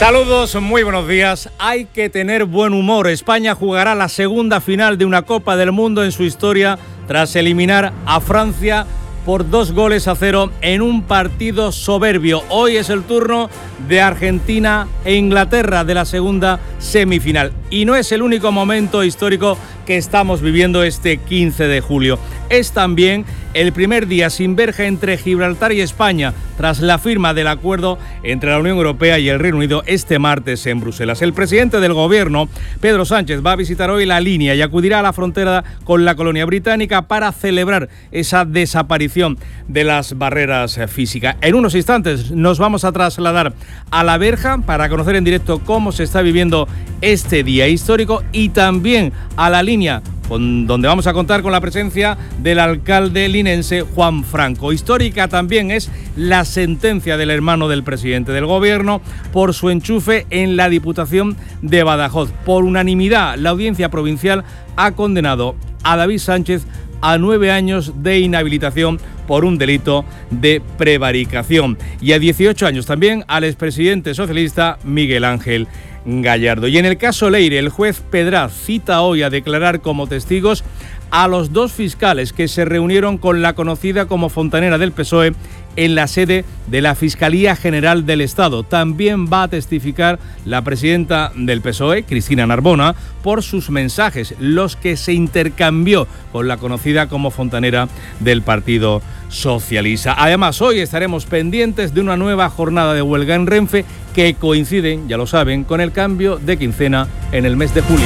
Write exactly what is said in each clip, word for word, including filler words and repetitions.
Saludos, muy buenos días. Hay que tener buen humor. España jugará la segunda final de una Copa del Mundo en su historia tras eliminar a Francia por dos goles a cero en un partido soberbio. Hoy es el turno de Argentina e Inglaterra de la segunda semifinal. Y no es el único momento histórico que estamos viviendo este quince de julio. Es también el primer día sin verja entre Gibraltar y España tras la firma del acuerdo entre la Unión Europea y el Reino Unido este martes en Bruselas. El presidente del gobierno, Pedro Sánchez, va a visitar hoy la línea y acudirá a la frontera con la colonia británica para celebrar esa desaparición de las barreras físicas. En unos instantes nos vamos a trasladar a la verja para conocer en directo cómo se está viviendo este día histórico y también a la línea, con, donde vamos a contar con la presencia del alcalde linense Juan Franco. Histórica también es la sentencia del hermano del presidente del gobierno por su enchufe en la Diputación de Badajoz. Por unanimidad, la audiencia provincial ha condenado a David Sánchez a nueve años de inhabilitación por un delito de prevaricación y a dieciocho años también al expresidente socialista Miguel Ángel Gallardo. Y en el caso Leire, el juez Pedraz cita hoy a declarar como testigos a los dos fiscales que se reunieron con la conocida como fontanera del P S O E en la sede de la Fiscalía General del Estado. También va a testificar la presidenta del P S O E, Cristina Narbona, por sus mensajes, los que se intercambió con la conocida como fontanera del Partido Socialista. Además, hoy estaremos pendientes de una nueva jornada de huelga en Renfe que coincide, ya lo saben, con el cambio de quincena en el mes de julio.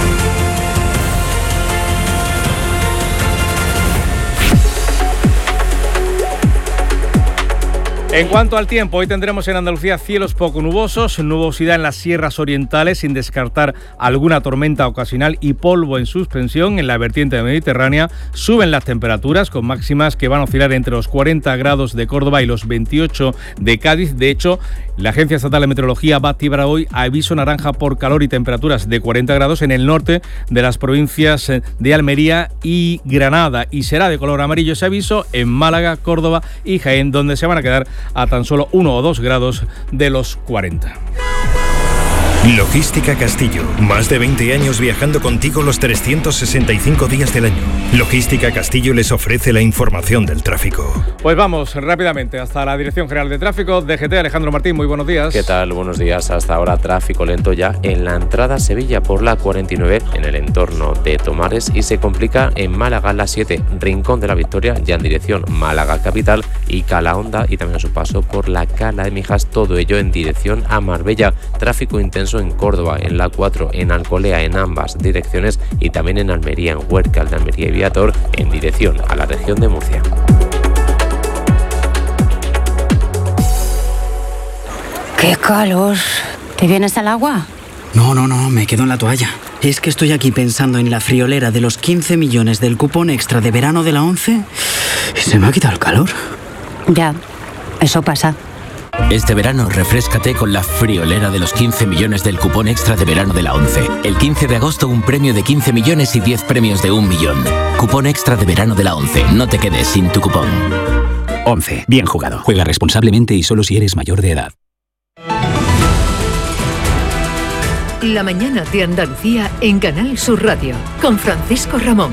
En cuanto al tiempo, hoy tendremos en Andalucía cielos poco nubosos, nubosidad en las sierras orientales sin descartar alguna tormenta ocasional y polvo en suspensión en la vertiente mediterránea. Suben las temperaturas con máximas que van a oscilar entre los cuarenta grados de Córdoba y los veintiocho de Cádiz. De hecho, la Agencia Estatal de Meteorología va a activar hoy aviso naranja por calor y temperaturas de cuarenta grados en el norte de las provincias de Almería y Granada. Y será de color amarillo ese aviso en Málaga, Córdoba y Jaén, donde se van a quedar a tan solo uno o dos grados de los cuarenta. Logística Castillo. Más de veinte años viajando contigo los trescientos sesenta y cinco días del año. Logística Castillo les ofrece la información del tráfico. Pues vamos rápidamente hasta la Dirección General de Tráfico, D G T. Alejandro Martín, muy buenos días. ¿Qué tal? Buenos días. Hasta ahora tráfico lento ya en la entrada a Sevilla por la cuarenta y nueve en el entorno de Tomares y se complica en Málaga la siete, Rincón de la Victoria, ya en dirección Málaga capital y Calahonda y también a su paso por la Cala de Mijas, todo ello en dirección a Marbella. Tráfico intenso en Córdoba, en la cuatro, en Alcolea, en ambas direcciones y también en Almería, en Huércal de Almería y Viator, en dirección a la región de Murcia. ¡Qué calor! ¿Te vienes al agua? No, no, no, me quedo en la toalla. Es que estoy aquí pensando en la friolera de los quince millones del cupón extra de verano de la ONCE y se me ha quitado el calor. Ya, eso pasa. Este verano refréscate con la friolera de los quince millones del cupón extra de verano de la ONCE. El quince de agosto un premio de quince millones y diez premios de un millón. Cupón extra de verano de la ONCE. No te quedes sin tu cupón. ONCE. Bien jugado. Juega responsablemente y solo si eres mayor de edad. La mañana de Andalucía en Canal Sur Radio con Francisco Ramón.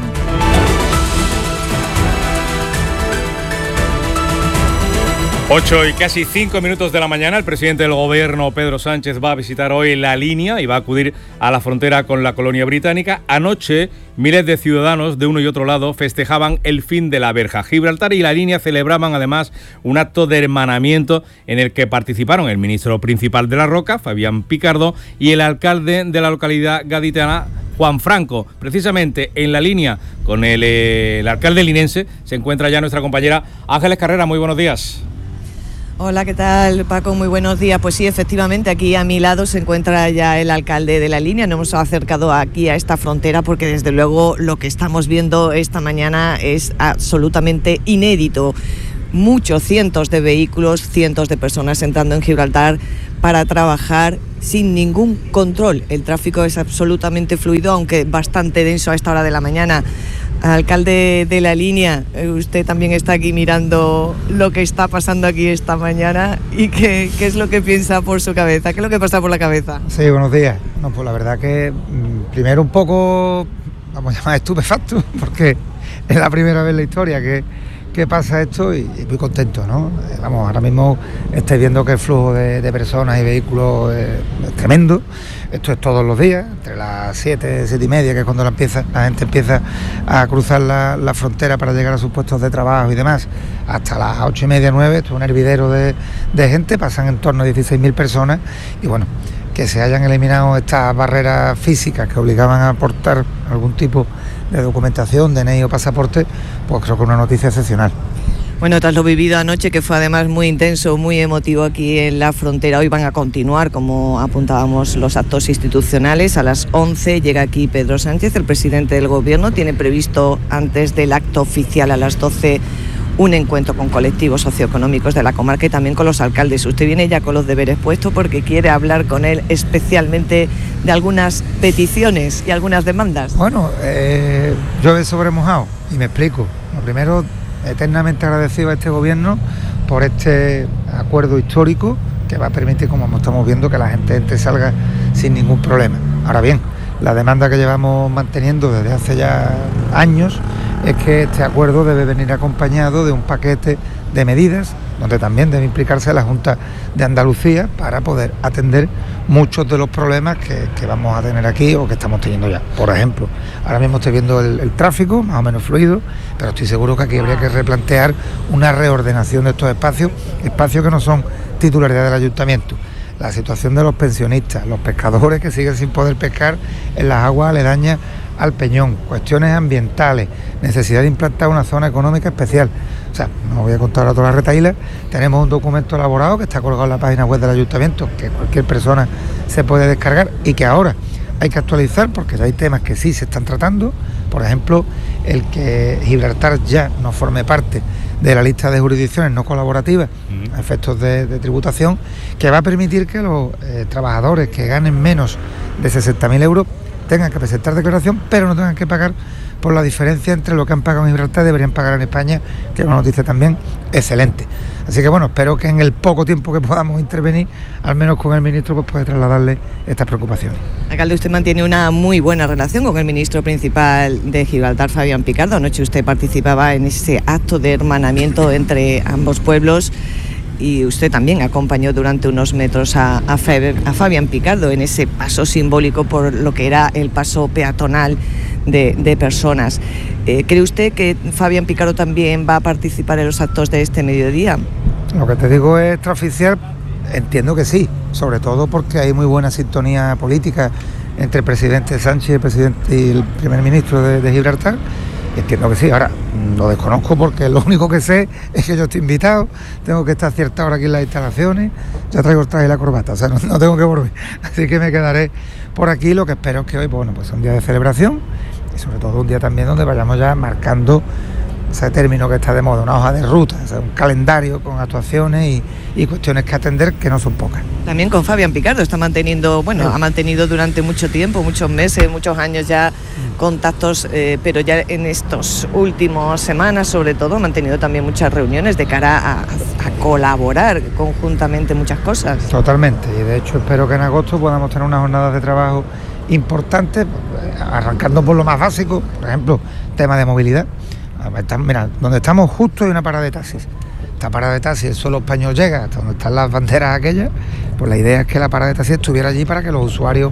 Ocho y casi cinco minutos de la mañana, el presidente del gobierno, Pedro Sánchez, va a visitar hoy la línea y va a acudir a la frontera con la colonia británica. Anoche, miles de ciudadanos de uno y otro lado festejaban el fin de la verja. Gibraltar y la línea celebraban además un acto de hermanamiento en el que participaron el ministro principal de La Roca, Fabián Picardo, y el alcalde de la localidad gaditana, Juan Franco. Precisamente en la línea con el, eh, el alcalde linense se encuentra ya nuestra compañera Ángeles Carrera. Muy buenos días. Hola, ¿qué tal, Paco? Muy buenos días. Pues sí, efectivamente, aquí a mi lado se encuentra ya el alcalde de la línea. Nos hemos acercado aquí a esta frontera porque desde luego lo que estamos viendo esta mañana es absolutamente inédito. Muchos, cientos de vehículos, cientos de personas entrando en Gibraltar para trabajar sin ningún control. El tráfico es absolutamente fluido, aunque bastante denso a esta hora de la mañana. Alcalde de La Línea, usted también está aquí mirando lo que está pasando aquí esta mañana y qué, qué es lo que piensa por su cabeza, qué es lo que pasa por la cabeza. Sí, buenos días. No, pues la verdad que primero un poco, vamos a llamar estupefacto, porque es la primera vez en la historia que, que pasa esto y, y muy contento, ¿no? Vamos, ahora mismo estáis viendo que el flujo de, de personas y vehículos es, es tremendo. Esto es todos los días, entre las siete, siete y media, que es cuando la, empieza, la gente empieza a cruzar la, la frontera para llegar a sus puestos de trabajo y demás, hasta las ocho y media, nueve, esto es un hervidero de, de gente, pasan en torno a dieciséis mil personas y bueno, que se hayan eliminado estas barreras físicas que obligaban a aportar algún tipo de documentación, D N I o pasaporte, pues creo que es una noticia excepcional. Bueno, tras lo vivido anoche, que fue además muy intenso, muy emotivo aquí en la frontera, hoy van a continuar, como apuntábamos, los actos institucionales. A las once llega aquí Pedro Sánchez, el presidente del Gobierno. Tiene previsto, antes del acto oficial a las doce, un encuentro con colectivos socioeconómicos de la comarca y también con los alcaldes. Usted viene ya con los deberes puestos porque quiere hablar con él especialmente de algunas peticiones y algunas demandas. Bueno, eh, llueve sobre mojado y me explico. Lo primero, eternamente agradecido a este gobierno por este acuerdo histórico que va a permitir, como estamos viendo, que la gente entre y salga sin ningún problema. Ahora bien, la demanda que llevamos manteniendo desde hace ya años es que este acuerdo debe venir acompañado de un paquete de medidas donde también debe implicarse la Junta de Andalucía para poder atender muchos de los problemas que, que vamos a tener aquí o que estamos teniendo ya. Por ejemplo, ahora mismo estoy viendo el, el tráfico más o menos fluido, pero estoy seguro que aquí habría que replantear una reordenación de estos espacios, espacios que no son titularidad del ayuntamiento. La situación de los pensionistas, los pescadores que siguen sin poder pescar en las aguas aledañas al Peñón, cuestiones ambientales, necesidad de implantar una zona económica especial. O sea, no voy a contar ahora toda la retaíla. Tenemos un documento elaborado que está colgado en la página web del ayuntamiento, que cualquier persona se puede descargar y que ahora hay que actualizar porque hay temas que sí se están tratando. Por ejemplo, el que Gibraltar ya no forme parte de la lista de jurisdicciones no colaborativas a efectos de, de tributación, que va a permitir que los eh, trabajadores que ganen menos de sesenta mil euros tengan que presentar declaración, pero no tengan que pagar por la diferencia entre lo que han pagado en Gibraltar y deberían pagar en España, que es una noticia también excelente. Así que bueno, espero que en el poco tiempo que podamos intervenir, al menos con el ministro, pues puede trasladarle estas preocupaciones. Alcalde, usted mantiene una muy buena relación con el ministro principal de Gibraltar, Fabián Picardo. Anoche usted participaba en ese acto de hermanamiento entre ambos pueblos y usted también acompañó durante unos metros a, a, a Fabián Picardo en ese paso simbólico por lo que era el paso peatonal de, de personas. Eh, ¿Cree usted que Fabián Picardo también va a participar en los actos de este mediodía? Lo que te digo es extraoficial, entiendo que sí, sobre todo porque hay muy buena sintonía política entre el presidente Sánchez y el presidente y el primer ministro de, de Gibraltar. Entiendo que sí, ahora lo desconozco porque lo único que sé es que yo estoy invitado, tengo que estar cierta hora aquí en las instalaciones, ya traigo el traje y la corbata, o sea, no, no tengo que volver, así que me quedaré por aquí. Lo que espero es que hoy, bueno, pues un día de celebración y sobre todo un día también donde vayamos ya marcando ese término que está de moda, una hoja de ruta, o sea, un calendario con actuaciones y, y cuestiones que atender que no son pocas. También con Fabián Picardo está manteniendo, bueno, sí. ha mantenido durante mucho tiempo, muchos meses, muchos años ya contactos, eh, pero ya en estos últimos semanas sobre todo ha mantenido también muchas reuniones de cara a, a colaborar conjuntamente muchas cosas. Totalmente, y de hecho espero que en agosto podamos tener unas jornadas de trabajo importantes, arrancando por lo más básico, por ejemplo, tema de movilidad. Mira, donde estamos justo hay una parada de taxis. Esta parada de taxis, el suelo español llega hasta donde están las banderas aquellas. Pues la idea es que la parada de taxis estuviera allí para que los usuarios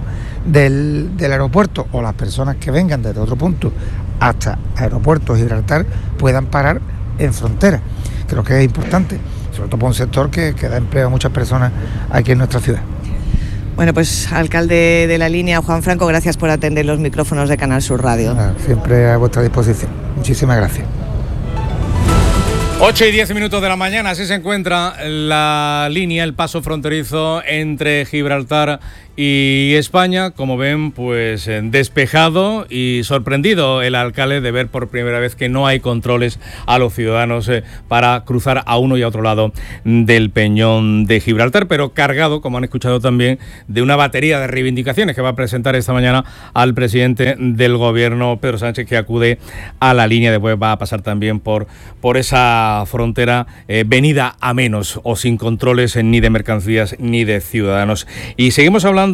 del, del aeropuerto o las personas que vengan desde otro punto hasta aeropuerto Gibraltar puedan parar en frontera. Creo que es importante, sobre todo para un sector que, que da empleo a muchas personas aquí en nuestra ciudad. Bueno, pues alcalde de La Línea, Juan Franco, gracias por atender los micrófonos de Canal Sur Radio. Siempre a vuestra disposición. Muchísimas gracias. ocho y diez minutos de la mañana, así se encuentra la línea, el paso fronterizo entre Gibraltar y España. Como ven, pues despejado y sorprendido el alcalde de ver por primera vez que no hay controles a los ciudadanos eh, para cruzar a uno y a otro lado del Peñón de Gibraltar, pero cargado, como han escuchado también, de una batería de reivindicaciones que va a presentar esta mañana al presidente del gobierno, Pedro Sánchez, que acude a la línea. Después va a pasar también por, por esa frontera eh, venida a menos o sin controles eh, ni de mercancías ni de ciudadanos. Y seguimos hablando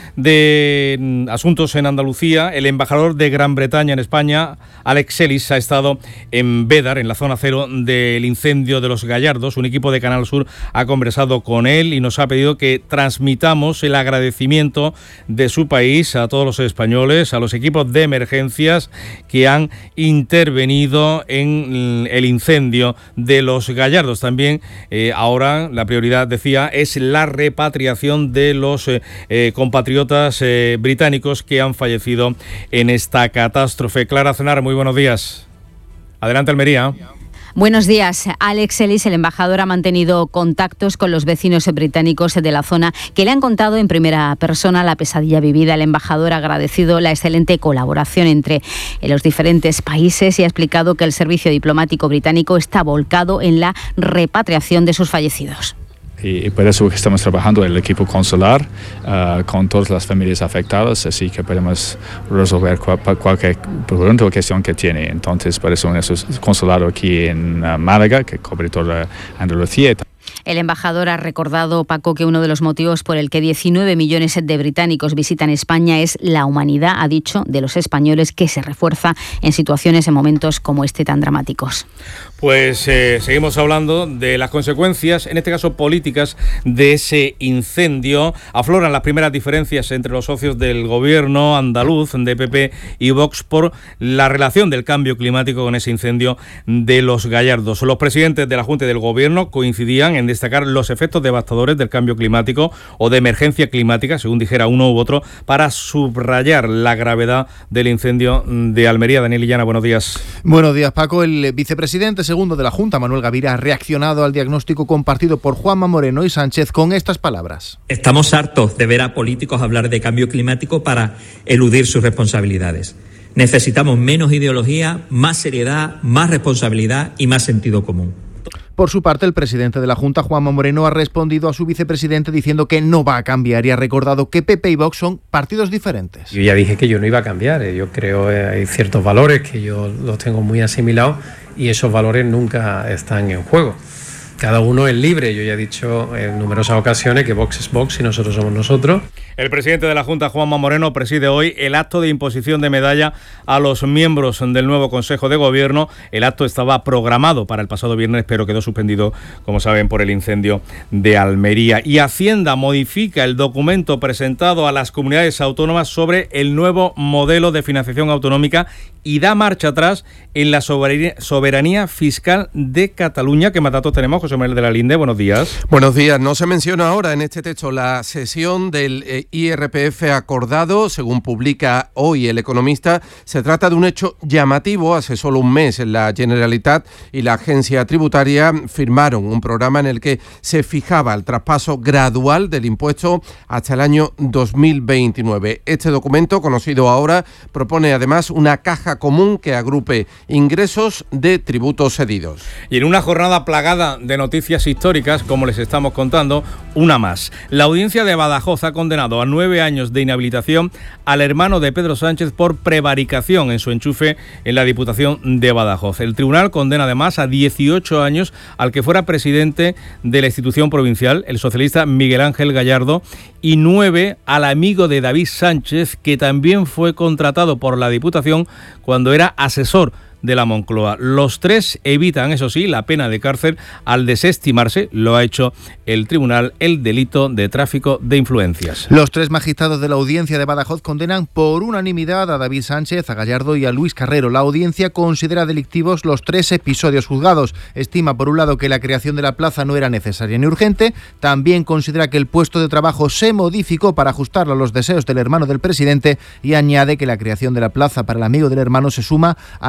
de mm, asuntos en Andalucía. El embajador de Gran Bretaña en España, Alex Ellis, ha estado en Bédar, en la zona cero del incendio de los Gallardos. Un equipo de Canal Sur ha conversado con él y nos ha pedido que transmitamos el agradecimiento de su país a todos los españoles, a los equipos de emergencias que han intervenido en el incendio de los Gallardos. También eh, ahora la prioridad, decía, es la repatriación de los eh, eh, compatriotas eh, británicos que han fallecido en esta catástrofe. Clara Cenar, muy buenos días. Adelante, Almería. Buenos días. Alex Ellis, el embajador, ha mantenido contactos con los vecinos británicos de la zona que le han contado en primera persona la pesadilla vivida. El embajador ha agradecido la excelente colaboración entre los diferentes países y ha explicado que el servicio diplomático británico está volcado en la repatriación de sus fallecidos. Y por eso estamos trabajando el equipo consular uh, con todas las familias afectadas, así que podemos resolver cual, cualquier pregunta o cuestión que tiene. Entonces, por eso es consulado aquí en uh, Málaga, que cubre toda Andalucía. El embajador ha recordado, Paco, que uno de los motivos por el que diecinueve millones de británicos visitan España es la humanidad, ha dicho, de los españoles, que se refuerza en situaciones, en momentos como este tan dramáticos. Pues eh, seguimos hablando de las consecuencias, en este caso políticas, de ese incendio. Afloran las primeras diferencias entre los socios del gobierno andaluz, de P P y Vox, por la relación del cambio climático con ese incendio de los Gallardos. Los presidentes de la Junta y del Gobierno coincidían en destacar los efectos devastadores del cambio climático o de emergencia climática, según dijera uno u otro, para subrayar la gravedad del incendio de Almería. Daniel Illana, buenos días. Buenos días, Paco. El vicepresidente segundo de la Junta, Manuel Gavira, ha reaccionado al diagnóstico compartido por Juanma Moreno y Sánchez con estas palabras. Estamos hartos de ver a políticos hablar de cambio climático para eludir sus responsabilidades. Necesitamos menos ideología, más seriedad, más responsabilidad y más sentido común. Por su parte, el presidente de la Junta, Juanma Moreno, ha respondido a su vicepresidente diciendo que no va a cambiar y ha recordado que P P y Vox son partidos diferentes. Yo ya dije que yo no iba a cambiar. Yo creo que hay ciertos valores que yo los tengo muy asimilados y esos valores nunca están en juego. Cada uno es libre. Yo ya he dicho en numerosas ocasiones que Vox es Vox y nosotros somos nosotros. El presidente de la Junta, Juanma Moreno, preside hoy el acto de imposición de medalla a los miembros del nuevo Consejo de Gobierno. El acto estaba programado para el pasado viernes, pero quedó suspendido, como saben, por el incendio de Almería. Y Hacienda modifica el documento presentado a las comunidades autónomas sobre el nuevo modelo de financiación autonómica y da marcha atrás en la soberanía, soberanía fiscal de Cataluña. ¿Qué más datos tenemos, José Manuel de la Linde? Buenos días. Buenos días. No se menciona ahora en este texto la cesión del eh, I R P F acordado, según publica hoy El Economista. Se trata de un hecho llamativo. Hace solo un mes la Generalitat y la agencia tributaria firmaron un programa en el que se fijaba el traspaso gradual del impuesto hasta el año dos mil veintinueve. Este documento, conocido ahora, propone además una caja común que agrupe ingresos de tributos cedidos. Y en una jornada plagada de noticias históricas, como les estamos contando, una más. La audiencia de Badajoz ha condenado a nueve años de inhabilitación al hermano de Pedro Sánchez por prevaricación en su enchufe en la Diputación de Badajoz. El tribunal condena además a dieciocho años al que fuera presidente de la institución provincial, el socialista Miguel Ángel Gallardo, y nueve al amigo de David Sánchez, que también fue contratado por la Diputación cuando era asesor de la Moncloa. Los tres evitan, eso sí, la pena de cárcel al desestimarse, lo ha hecho el tribunal, el delito de tráfico de influencias. Los tres magistrados de la audiencia de Badajoz condenan por unanimidad a David Sánchez, a Gallardo y a Luis Carrero. La audiencia considera delictivos los tres episodios juzgados. Estima, por un lado, que la creación de la plaza no era necesaria ni urgente. También considera que el puesto de trabajo se modificó para ajustarlo a los deseos del hermano del presidente y añade que la creación de la plaza para el amigo del hermano se suma a la pre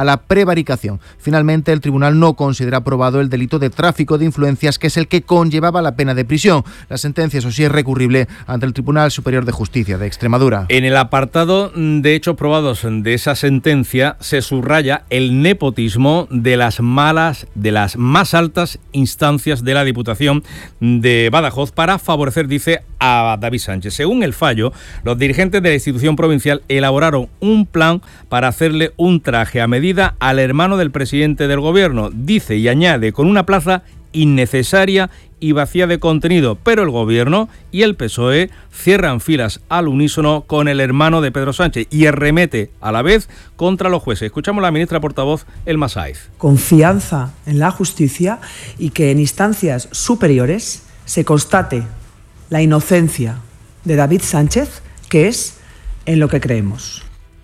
prevaricación. Finalmente, el tribunal no considera probado el delito de tráfico de influencias, que es el que conllevaba la pena de prisión. La sentencia, eso sí, es recurrible ante el Tribunal Superior de Justicia de Extremadura. En el apartado de hechos probados de esa sentencia se subraya el nepotismo de las malas, de las más altas instancias de la Diputación de Badajoz para favorecer, dice, a David Sánchez. Según el fallo, los dirigentes de la institución provincial elaboraron un plan para hacerle un traje a medida al hermano del presidente del gobierno. Dice y añade, con una plaza innecesaria y vacía de contenido, pero el gobierno y el P S O E cierran filas al unísono con el hermano de Pedro Sánchez y arremete a la vez contra los jueces. Escuchamos a la ministra portavoz, Elma Sáez. Confianza en la justicia y que en instancias superiores se constate la inocencia de David Sánchez, que es en lo que creemos.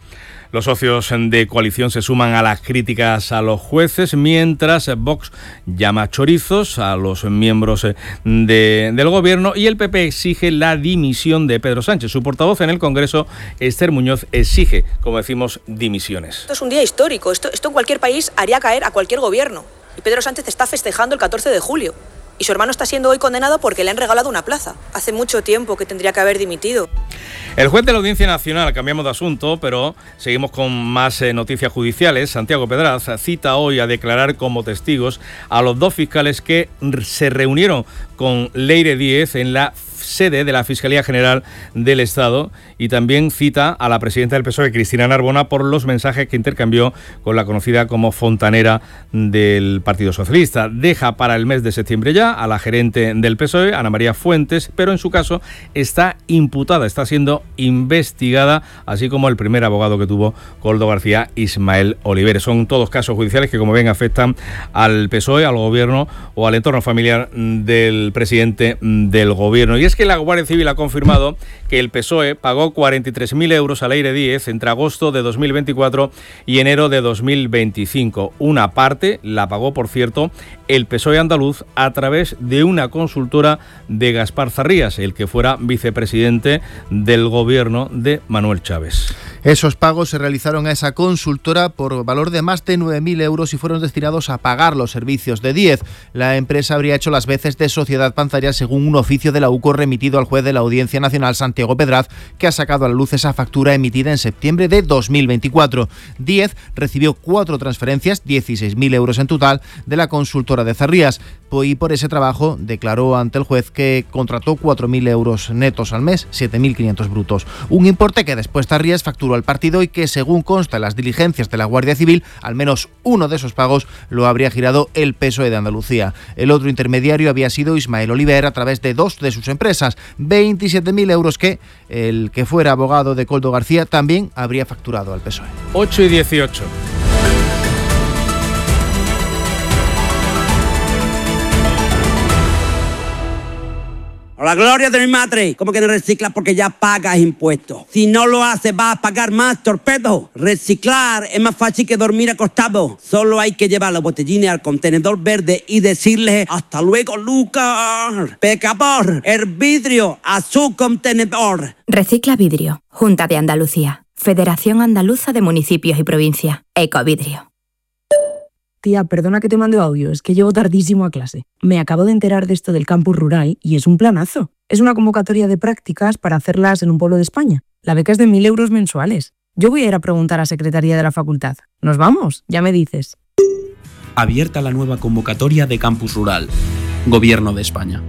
Los socios de coalición se suman a las críticas a los jueces, mientras Vox llama chorizos a los miembros de, del gobierno y el P P exige la dimisión de Pedro Sánchez. Su portavoz en el Congreso, Esther Muñoz, exige, como decimos, dimisiones. Esto es un día histórico. Esto, esto en cualquier país haría caer a cualquier gobierno. Y Pedro Sánchez está festejando el catorce de julio. Y su hermano está siendo hoy condenado porque le han regalado una plaza. Hace mucho tiempo que tendría que haber dimitido. El juez de la Audiencia Nacional, cambiamos de asunto, pero seguimos con más eh, noticias judiciales. Santiago Pedraz cita hoy a declarar como testigos a los dos fiscales que se reunieron con Leire Díez en la sede de la Fiscalía General del Estado, y también cita a la presidenta del P S O E, Cristina Narbona, por los mensajes que intercambió con la conocida como fontanera del Partido Socialista. Deja para el mes de septiembre ya a la gerente del P S O E, Ana María Fuentes, pero en su caso está imputada, está siendo investigada, así como el primer abogado que tuvo Koldo García, Ismael Oliveres. Son todos casos judiciales que, como ven, afectan al P S O E, al gobierno o al entorno familiar del presidente del gobierno. Y es que la Guardia Civil ha confirmado que el P S O E pagó cuarenta y tres mil euros a Leire Díez entre agosto de dos mil veinticuatro y enero de dos mil veinticinco. Una parte la pagó, por cierto, el P S O E andaluz a través de una consultora de Gaspar Zarrías, el que fuera vicepresidente del gobierno de Manuel Chávez. Esos pagos se realizaron a esa consultora por valor de más de nueve mil euros y fueron destinados a pagar los servicios de Díez. La empresa habría hecho las veces de sociedad panzaria, según un oficio de la U C O remitido al juez de la Audiencia Nacional, Santiago Pedraz, que ha sacado a la luz esa factura emitida en septiembre de dos mil veinticuatro. Díez recibió cuatro transferencias, dieciséis mil euros en total, de la consultora de Zarrías, y por ese trabajo declaró ante el juez que contrató cuatro mil euros netos al mes, siete mil quinientos brutos. Un importe que después Zarrías facturó al partido y que, según consta en las diligencias de la Guardia Civil, al menos uno de esos pagos lo habría girado el P S O E de Andalucía. El otro intermediario había sido Ismael Oliver, a través de dos de sus empresas, veintisiete mil euros que el que fuera abogado de Koldo García también habría facturado al P S O E. ocho y dieciocho. Por la gloria de mi madre, ¿cómo que no reciclas? Porque ya pagas impuestos. Si no lo haces, vas a pagar más, torpedo. Reciclar es más fácil que dormir acostado. Solo hay que llevar los botellines al contenedor verde y decirle hasta luego, Lucas. Pecador, el vidrio a su contenedor. Recicla Vidrio, Junta de Andalucía, Federación Andaluza de Municipios y Provincias, Ecovidrio. Tía, perdona que te mande audio, es que llego tardísimo a clase. Me acabo de enterar de esto del campus rural y es un planazo. Es una convocatoria de prácticas para hacerlas en un pueblo de España. La beca es de mil euros mensuales. Yo voy a ir a preguntar a Secretaría de la Facultad. ¿Nos vamos? Ya me dices. Abierta la nueva convocatoria de campus rural. Gobierno de España.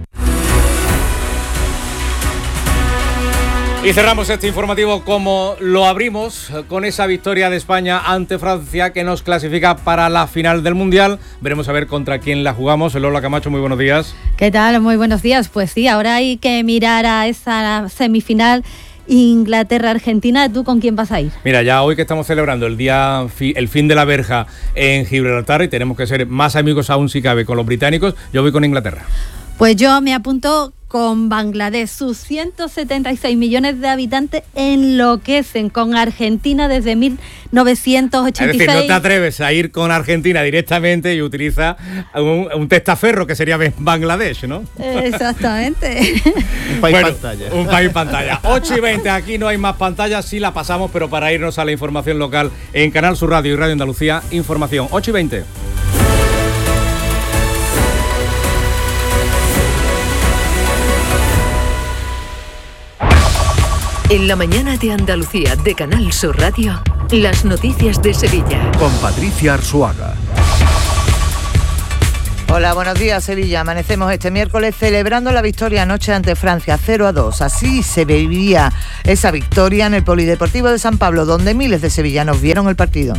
Y cerramos este informativo como lo abrimos, con esa victoria de España ante Francia que nos clasifica para la final del Mundial. Veremos a ver contra quién la jugamos. Lola Camacho, muy buenos días. ¿Qué tal? Muy buenos días. Pues sí, ahora hay que mirar a esa semifinal Inglaterra-Argentina. ¿Tú con quién vas a ir? Mira, ya hoy que estamos celebrando el día el fin de la verja en Gibraltar y tenemos que ser más amigos aún si cabe con los británicos, yo voy con Inglaterra. Pues yo me apunto con Bangladesh. Sus ciento setenta y seis millones de habitantes enloquecen con Argentina desde mil novecientos ochenta y seis. Es decir, no te atreves a ir con Argentina directamente y utiliza un, un testaferro que sería Bangladesh, ¿no? Exactamente. Un país bueno, pantalla. Un país pantalla. ocho y veinte, aquí no hay más pantallas, sí la pasamos, pero para irnos a la información local en Canal Sur Radio y Radio Andalucía, información. ocho y veinte. En la mañana de Andalucía de Canal Sur Radio, las noticias de Sevilla. Con Patricia Arzuaga. Hola, buenos días, Sevilla. Amanecemos este miércoles celebrando la victoria anoche ante Francia cero a dos. Así se vivía esa victoria en el Polideportivo de San Pablo, donde miles de sevillanos vieron el partido.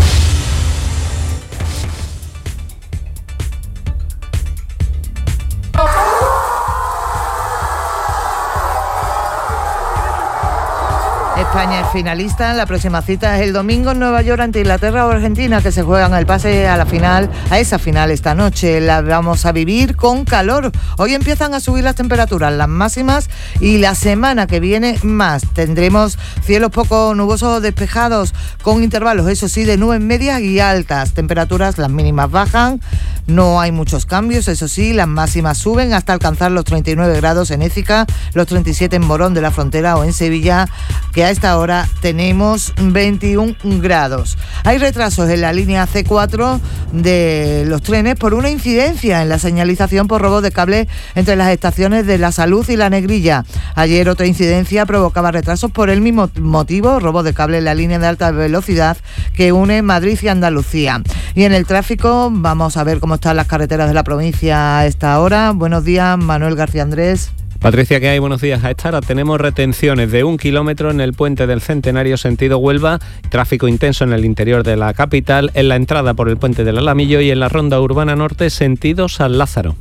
España es finalista. La próxima cita es el domingo en Nueva York ante Inglaterra o Argentina, que se juegan el pase a la final, a esa final esta noche. La vamos a vivir con calor. Hoy empiezan a subir las temperaturas, las máximas, y la semana que viene más. Tendremos cielos poco nubosos o despejados, con intervalos, eso sí, de nubes medias y altas. Temperaturas, las mínimas bajan, no hay muchos cambios, eso sí, las máximas suben hasta alcanzar los treinta y nueve grados en Écija, los treinta y siete en Morón de la Frontera o en Sevilla, que a esta hora tenemos veintiún grados. Hay retrasos en la línea ce cuatro de los trenes por una incidencia en la señalización por robo de cable entre las estaciones de La Salud y La Negrilla. Ayer otra incidencia provocaba retrasos por el mismo motivo, robo de cable en la línea de alta velocidad que une Madrid y Andalucía. Y en el tráfico vamos a ver cómo están las carreteras de la provincia a esta hora. Buenos días, Manuel García Andrés. Patricia, ¿qué hay? Buenos días. A esta hora tenemos retenciones de un kilómetro en el puente del Centenario sentido Huelva, tráfico intenso en el interior de la capital, en la entrada por el puente del Alamillo y en la ronda urbana norte sentido San Lázaro.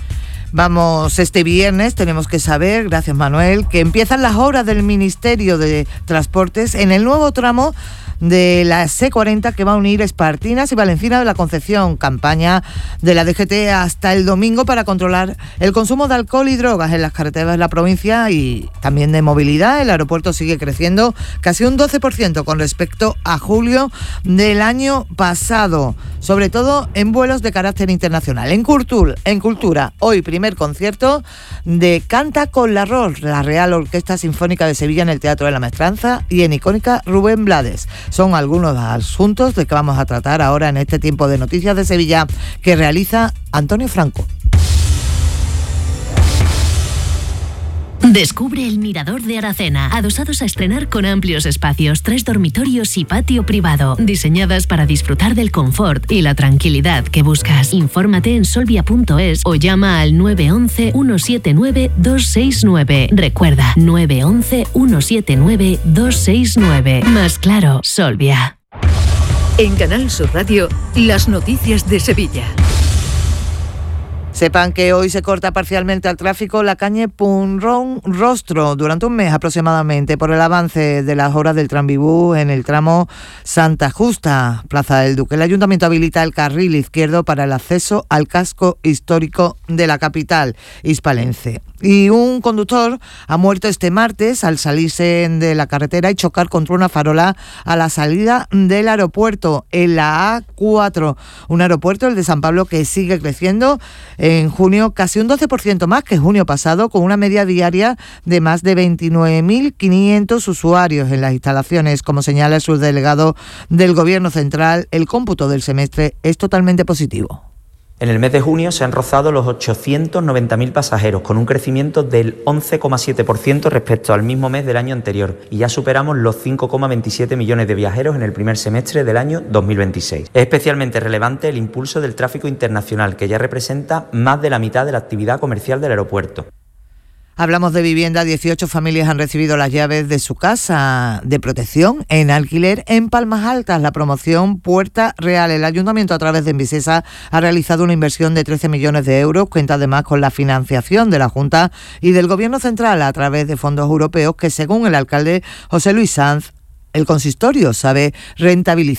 Vamos, este viernes tenemos que saber, gracias Manuel, que empiezan las obras del Ministerio de Transportes en el nuevo tramo de la ce cuarenta que va a unir Espartinas y Valencina de la Concepción. Campaña de la D G T hasta el domingo para controlar el consumo de alcohol y drogas en las carreteras de la provincia y también de movilidad. El aeropuerto sigue creciendo casi un doce por ciento con respecto a julio del año pasado, sobre todo en vuelos de carácter internacional. En cultura, en cultura hoy primer concierto de Canta con la R O S, la Real Orquesta Sinfónica de Sevilla en el Teatro de la Maestranza, y en Icónica Rubén Blades. Son algunos de los asuntos de que vamos a tratar ahora en este tiempo de Noticias de Sevilla que realiza Antonio Franco. Descubre el Mirador de Aracena, adosados a estrenar con amplios espacios, tres dormitorios y patio privado, diseñadas para disfrutar del confort y la tranquilidad que buscas. Infórmate en solvia punto es o llama al nueve once, uno siete nueve, dos seis nueve. Recuerda, nueve once, uno siete nueve, dos seis nueve. Más claro, Solvia. En Canal Sur Radio, las noticias de Sevilla. Sepan que hoy se corta parcialmente al tráfico la calle Punrón Rostro durante un mes aproximadamente por el avance de las obras del Tranvibú en el tramo Santa Justa, Plaza del Duque. El Ayuntamiento habilita el carril izquierdo para el acceso al casco histórico de la capital hispalense. Y un conductor ha muerto este martes al salirse de la carretera y chocar contra una farola a la salida del aeropuerto en la A cuatro. Un aeropuerto, el de San Pablo, que sigue creciendo. En junio casi un doce por ciento más que junio pasado, con una media diaria de más de veintinueve mil quinientos usuarios en las instalaciones. Como señala el subdelegado del Gobierno Central, el cómputo del semestre es totalmente positivo. En el mes de junio se han rozado los ochocientos noventa mil pasajeros, con un crecimiento del once coma siete por ciento respecto al mismo mes del año anterior, y ya superamos los cinco coma veintisiete millones de viajeros en el primer semestre del año dos mil veintiséis. Es especialmente relevante el impulso del tráfico internacional, que ya representa más de la mitad de la actividad comercial del aeropuerto. Hablamos de vivienda. dieciocho familias han recibido las llaves de su casa de protección en alquiler en Palmas Altas. La promoción Puerta Real. El Ayuntamiento, a través de Envisesa, ha realizado una inversión de trece millones de euros. Cuenta además con la financiación de la Junta y del Gobierno Central a través de fondos europeos que, según el alcalde José Luis Sanz, el consistorio sabe rentabilizar.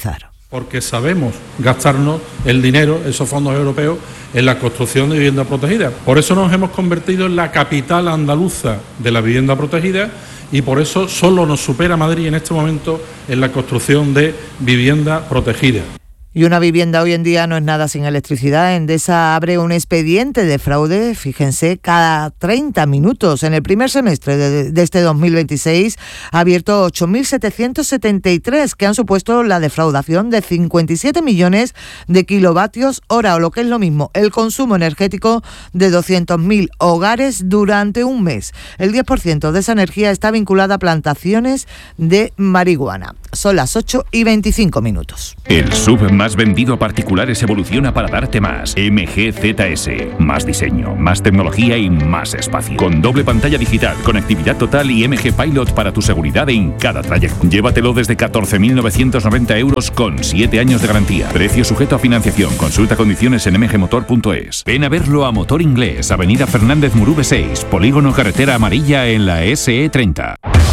porque sabemos gastarnos el dinero, esos fondos europeos, en la construcción de vivienda protegida. Por eso nos hemos convertido en la capital andaluza de la vivienda protegida y por eso solo nos supera Madrid en este momento en la construcción de vivienda protegida. Y una vivienda hoy en día no es nada sin electricidad. Endesa abre un expediente de fraude, fíjense, cada treinta minutos. En el primer semestre de, de este dos mil veintiséis ha abierto ocho mil setecientos setenta y tres, que han supuesto la defraudación de cincuenta y siete millones de kilovatios hora, o lo que es lo mismo, el consumo energético de doscientos mil hogares durante un mes. El diez por ciento de esa energía está vinculada a plantaciones de marihuana. Son las ocho y veinticinco minutos. El sub más vendido a particulares evoluciona para darte más. M G Z S. Más diseño, más tecnología y más espacio. Con doble pantalla digital, conectividad total y M G Pilot para tu seguridad en cada trayecto. Llévatelo desde catorce mil novecientos noventa euros con siete años de garantía. Precio sujeto a financiación. Consulta condiciones en m g motor punto es. Ven a verlo a Motor Inglés, Avenida Fernández Murube seis, Polígono Carretera Amarilla en la S E treinta.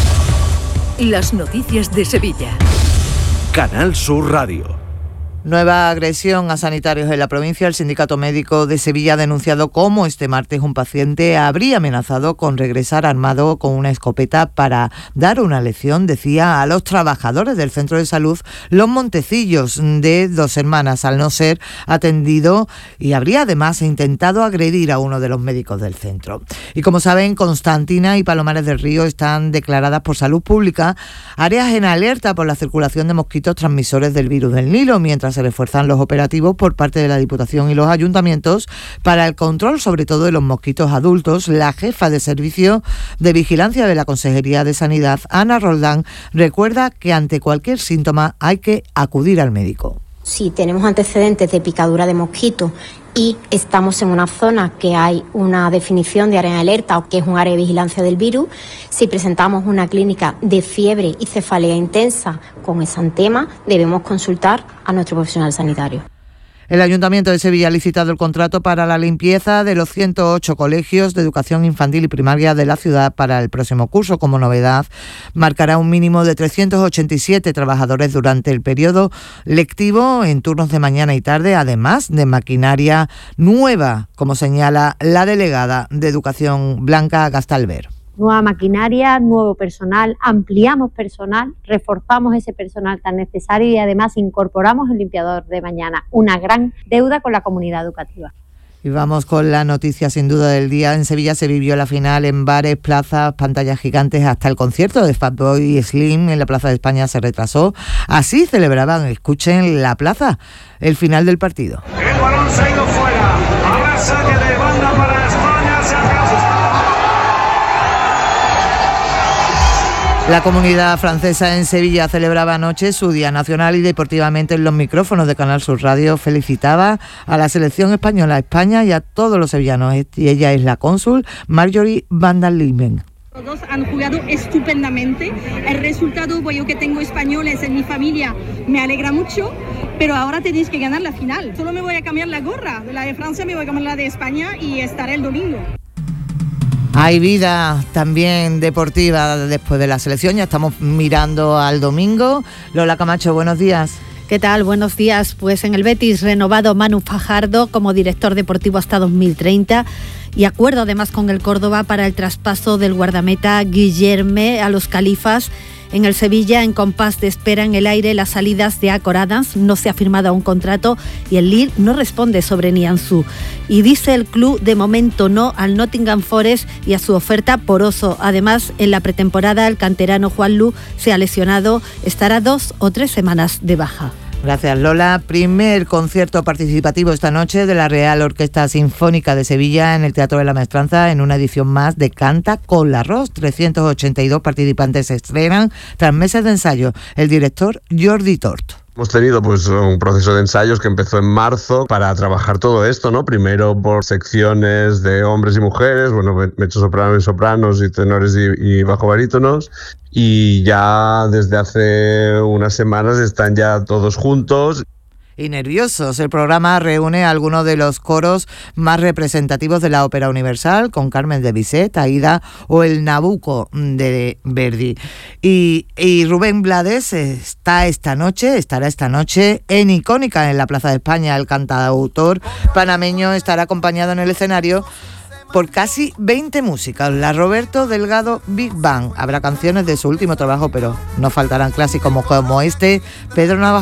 Las noticias de Sevilla. Canal Sur Radio. Nueva agresión a sanitarios en la provincia. El Sindicato Médico de Sevilla ha denunciado cómo este martes un paciente habría amenazado con regresar armado con una escopeta para dar una lección, decía, a los trabajadores del centro de salud Los Montecillos de Dos Hermanas, al no ser atendido, y habría además intentado agredir a uno de los médicos del centro. Y como saben, Constantina y Palomares del Río están declaradas por Salud Pública áreas en alerta por la circulación de mosquitos transmisores del virus del Nilo, mientras se refuerzan los operativos por parte de la Diputación y los ayuntamientos para el control, sobre todo de los mosquitos adultos. La jefa de Servicio de Vigilancia de la Consejería de Sanidad, Ana Roldán, recuerda que ante cualquier síntoma hay que acudir al médico. Si tenemos antecedentes de picadura de mosquito y estamos en una zona que hay una definición de área en alerta o que es un área de vigilancia del virus, si presentamos una clínica de fiebre y cefalea intensa con exantema, debemos consultar a nuestro profesional sanitario. El Ayuntamiento de Sevilla ha licitado el contrato para la limpieza de los ciento ocho colegios de educación infantil y primaria de la ciudad para el próximo curso. Como novedad, marcará un mínimo de trescientos ochenta y siete trabajadores durante el periodo lectivo en turnos de mañana y tarde, además de maquinaria nueva, como señala la delegada de Educación, Blanca Gastalver. Nueva maquinaria, nuevo personal, ampliamos personal, reforzamos ese personal tan necesario y además incorporamos el limpiador de mañana, una gran deuda con la comunidad educativa. Y vamos con la noticia sin duda del día. En Sevilla se vivió la final en bares, plazas, pantallas gigantes, hasta el concierto de Fatboy Slim en la Plaza de España se retrasó. Así celebraban, escuchen, la plaza, el final del partido. El balón se ha ido fuera, ahora saque de banda para España, se acabó. La comunidad francesa en Sevilla celebraba anoche su Día Nacional y deportivamente en los micrófonos de Canal Sur Radio felicitaba a la selección española, a España y a todos los sevillanos. Y ella es la cónsul Marjorie van der Linden. Los dos han jugado estupendamente. El resultado, pues yo que tengo españoles en mi familia, me alegra mucho, pero ahora tenéis que ganar la final. Solo me voy a cambiar la gorra, de la de Francia me voy a cambiar la de España y estaré el domingo. Hay vida también deportiva después de la selección, ya estamos mirando al domingo. Lola Camacho, buenos días. ¿Qué tal? Buenos días. Pues en el Betis renovado Manu Fajardo como director deportivo hasta dos mil treinta y acuerdo además con el Córdoba para el traspaso del guardameta Guillerme a los Califas. En el Sevilla, en compás de espera en el aire, las salidas de Acor Adams, no se ha firmado un contrato y el Lille no responde sobre Nianzú. Y dice el club de momento no al Nottingham Forest y a su oferta por Oso. Además, en la pretemporada el canterano Juan Lu se ha lesionado, estará dos o tres semanas de baja. Gracias, Lola. Primer concierto participativo esta noche de la Real Orquesta Sinfónica de Sevilla en el Teatro de la Maestranza en una edición más de Canta con la Ros. trescientos ochenta y dos participantes se estrenan tras meses de ensayo. El director Jordi Tort. Hemos tenido pues un proceso de ensayos que empezó en marzo para trabajar todo esto, ¿no? Primero por secciones de hombres y mujeres, bueno, mezzosopranos y sopranos y tenores y, y bajo barítonos, y ya desde hace unas semanas están ya todos juntos. y nerviosos. El programa reúne a algunos de los coros más representativos de la ópera universal, con Carmen de Bizet, Aida o el Nabucco de Verdi. Y, y Rubén Blades está esta noche, estará esta noche en Icónica, en la Plaza de España. El cantautor panameño estará acompañado en el escenario por casi veinte músicas. La Roberto Delgado Big Band. Habrá canciones de su último trabajo, pero no faltarán clásicos como este, Pedro Navaja.